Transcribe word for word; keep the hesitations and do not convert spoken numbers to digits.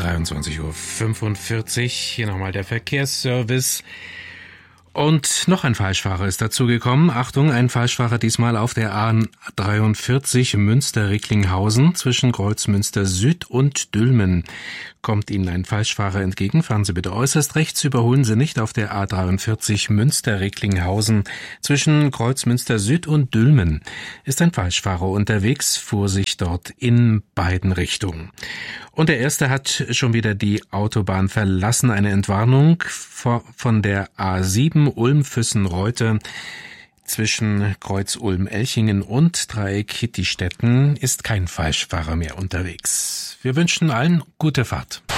dreiundzwanzig Uhr fünfundvierzig. Hier nochmal der Verkehrsservice. Und noch ein Falschfahrer ist dazugekommen. Achtung, ein Falschfahrer diesmal auf der A dreiundvierzig Münster-Recklinghausen zwischen Kreuzmünster Süd und Dülmen. Kommt Ihnen ein Falschfahrer entgegen, fahren Sie bitte äußerst rechts, überholen Sie nicht auf der A dreiundvierzig Münster-Recklinghausen zwischen Kreuzmünster Süd und Dülmen. Ist ein Falschfahrer unterwegs, Vorsicht dort in beiden Richtungen. Und der erste hat schon wieder die Autobahn verlassen. Eine Entwarnung von der A sieben Ulm-Füssen-Reute zwischen Kreuz Ulm-Elchingen und Dreieck Hittistetten ist kein Falschfahrer mehr unterwegs. Wir wünschen allen gute Fahrt.